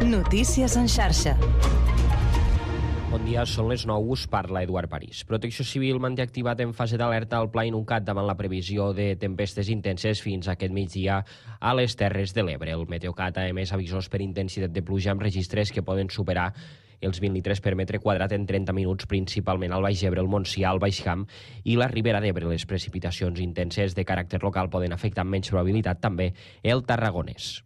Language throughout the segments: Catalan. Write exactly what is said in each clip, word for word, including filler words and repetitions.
Notícies en xarxa. Bon dia, són les nou, us parla Eduard París. Protecció Civil manté activat en fase d'alerta al Pla Inuncat davant la previsió de tempestes intenses fins aquest migdia a les Terres de l'Ebre. El Meteocat ha emès avisos per intensitat de pluja amb registres que poden superar els vint litres per metre quadrat en trenta minuts, principalment al Baix Ebre, el Montsià, el Baix Camp i la Ribera d'Ebre. Les precipitacions intenses de caràcter local poden afectar amb menys probabilitat també el Tarragonès.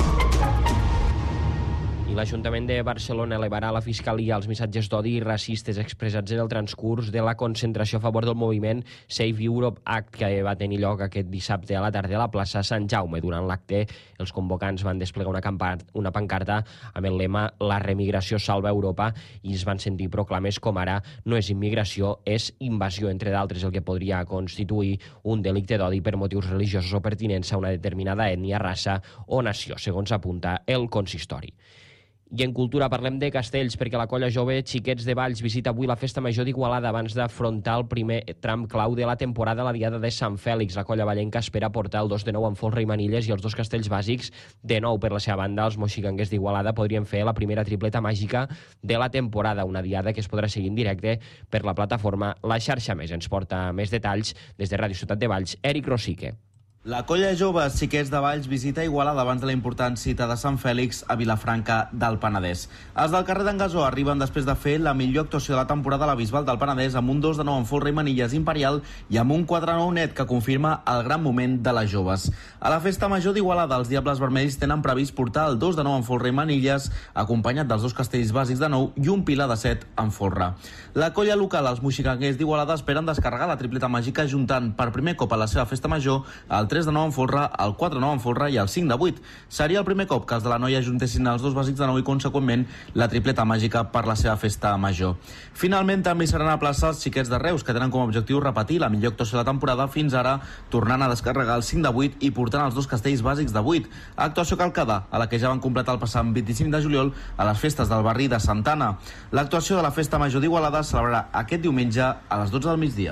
I l'Ajuntament de Barcelona elevarà a la Fiscalia els missatges d'odi i racistes expressats en el transcurs de la concentració a favor del moviment Save Europe Act que va tenir lloc aquest dissabte a la tarda a la plaça Sant Jaume. Durant l'acte, els convocants van desplegar una, campar- una pancarta amb el lema «La remigració salva Europa» i es van sentir proclames com ara «No és immigració, és invasió», entre d'altres, el que podria constituir un delicte d'odi per motius religiosos o pertinença a una determinada ètnia, raça o nació, segons apunta el consistori. I en cultura parlem de castells, perquè la colla jove Xiquets de Valls visita avui la Festa Major d'Igualada abans d'afrontar el primer tram clau de la temporada, la Diada de Sant Fèlix. La colla vallenca espera portar el dos de nou amb folre i manilles i els dos castells bàsics de nou. Per la seva banda, els moxiganguers d'Igualada podrien fer la primera tripleta màgica de la temporada, una diada que es podrà seguir en directe per la plataforma La Xarxa Més. Ens porta més detalls des de Ràdio Ciutat de Valls, Eric Rosique. La colla jove Xiquets de Valls visita Igualada abans de la important cita de Sant Fèlix a Vilafranca del Penedès. Els del carrer d'en Gasó arriben després de fer la millor actuació de la temporada a la Bisbal del Penedès amb un dos de nou en folre i manilles imperial i amb un quatre nou net que confirma el gran moment de les joves. A la Festa Major d'Igualada, els Diables Vermells tenen previst portar el dos de nou en folre i manilles, acompanyat dels dos castells bàsics de nou i un pilar de set en folre. La colla local, els moxiganguers d'Igualada, esperen descarregar la tripleta màgica juntant per primer cop a la seva Festa Major el tres de nou en folre, el quatre de nou en folre i el cinc de vuit. Seria el primer cop que els de la noia juntessin els dos bàsics de nou i, conseqüentment, la tripleta màgica per la seva Festa Major. Finalment, també seran a plaça els Xiquets de Reus, que tenen com a objectiu repetir la millor actuació de la temporada fins ara, tornant a descarregar el cinc de vuit i portant els dos castells bàsics de vuit. Actuació calcada, a la que ja van completar el passat vint-i-cinc de juliol a les festes del barri de Santana. L'actuació de la Festa Major d'Igualada es celebrarà aquest diumenge a les dotze del migdia.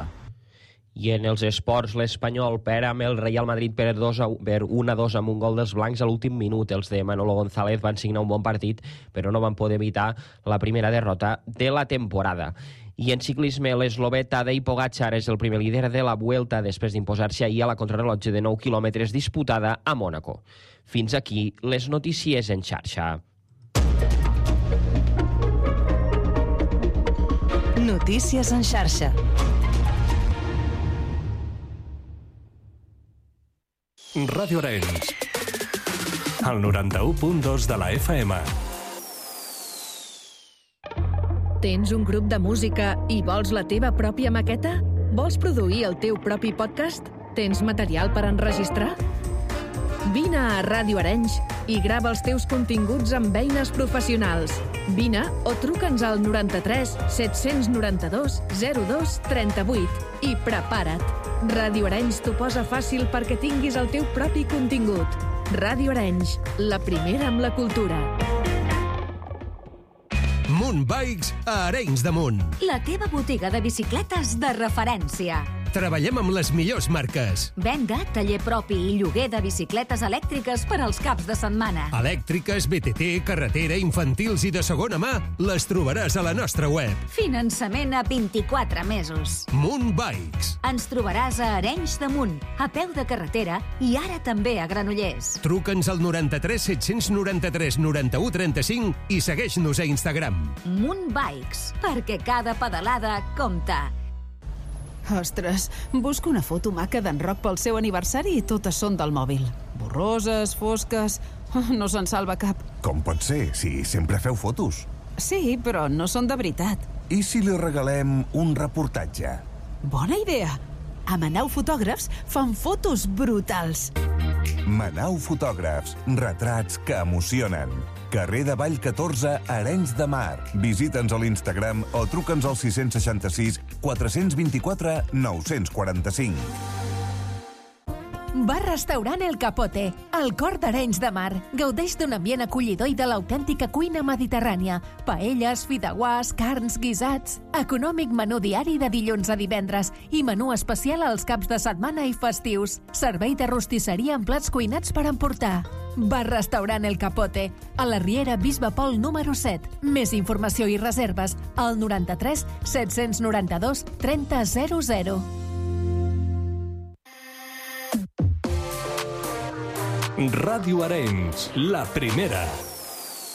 I en els esports, l'Espanyol perd amb el Real Madrid per un a dos amb un gol dels blancs a l'últim minut. Els de Manolo González van signar un bon partit, però no van poder evitar la primera derrota de la temporada. I en ciclisme, l'eslovè Tadej Pogačar és el primer líder de la Vuelta després d'imposar-se ahir a la contrarrellotge de nou quilòmetres disputada a Mònaco. Fins aquí les notícies en xarxa. Notícies en xarxa. Ràdio Arenys, el noranta-u punt dos de la F M. Tens un grup de música i vols la teva pròpia maqueta? Vols produir el teu propi podcast? Tens material per enregistrar? Vine a Ràdio Arenys i grava els teus continguts amb eines professionals. Vine o truca'ns al noranta-tres set-cents noranta-dos zero dos trenta-vuit i prepara't. Ràdio Arenys t'ho posa fàcil perquè tinguis el teu propi contingut. Ràdio Arenys, la primera amb la cultura. Munt Bikes a Arenys de Munt. La teva botiga de bicicletes de referència. Treballem amb les millors marques. Venda, taller propi i lloguer de bicicletes elèctriques per als caps de setmana. Elèctriques, B T T, carretera, infantils i de segona mà, les trobaràs a la nostra web. Finançament a vint-i-quatre mesos. Munt Bikes. Ens trobaràs a Arenys de Munt, a peu de carretera i ara també a Granollers. Truca'ns al noranta-tres set-cents noranta-tres noranta-u trenta-cinc i segueix-nos a Instagram. Munt Bikes, perquè cada pedalada compta. Ostres, busco una foto maca d'en Roc pel seu aniversari i totes són del mòbil. Borroses, fosques... No se'n salva cap. Com pot ser, si sempre feu fotos? Sí, però no són de veritat. I si li regalem un reportatge? Bona idea! A Manau Fotògrafs fan fotos brutals. Manau Fotògrafs, retrats que emocionen. Carrer de Vall catorze, Arenys de Mar. Visita'ns a l'Instagram o truca'ns al sis seixanta sis quatre vint quatre nou quaranta cinc. Bar Restaurant El Capote, al cor d'Arenys de Mar. Gaudeix d'un ambient acollidor i de l'autèntica cuina mediterrània. Paelles, fideuàs, carns, guisats. Econòmic menú diari de dilluns a divendres i menú especial als caps de setmana i festius. Servei de rostisseria amb plats cuinats per emportar. Bar Restaurant El Capote, a la Riera Bisbe Pol número set. Més informació i reserves al noranta-tres set-cents noranta-dos trenta zero zero. Ràdio Arenys, la primera.